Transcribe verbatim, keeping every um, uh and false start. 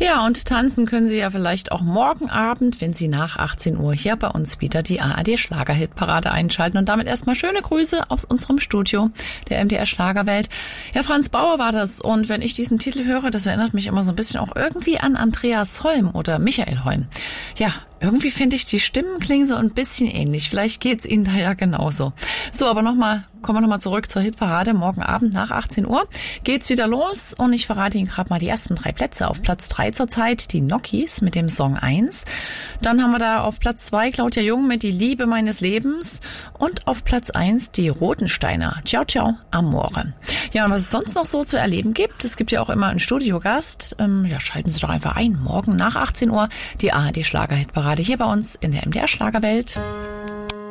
Ja, und tanzen können Sie ja vielleicht auch morgen Abend, wenn Sie nach achtzehn Uhr hier bei uns wieder die A R D Schlagerhitparade einschalten. Und damit erstmal schöne Grüße aus unserem Studio der M D R Schlagerwelt. Ja, Franz Bauer war das. Und wenn ich diesen Titel höre, das erinnert mich immer so ein bisschen auch irgendwie an Andreas Holm oder Michael Holm. Ja, irgendwie finde ich, die Stimmen klingen so ein bisschen ähnlich. Vielleicht geht's Ihnen da ja genauso. So, aber nochmal, kommen wir nochmal zurück zur Hitparade. Morgen Abend nach achtzehn Uhr geht's wieder los und ich verrate Ihnen gerade mal die ersten drei Plätze. Auf Platz drei zurzeit die Nokis mit dem Song eins. Dann haben wir da auf Platz zwei Claudia Jung mit Die Liebe meines Lebens und auf Platz eins die Rotensteiner. Ciao, ciao, Amore. Ja, und was es sonst noch so zu erleben gibt, es gibt ja auch immer einen Studiogast. Ähm, ja, schalten Sie doch einfach ein. Morgen nach achtzehn Uhr die A R D Schlagerhitparade hier bei uns in der M D R Schlagerwelt.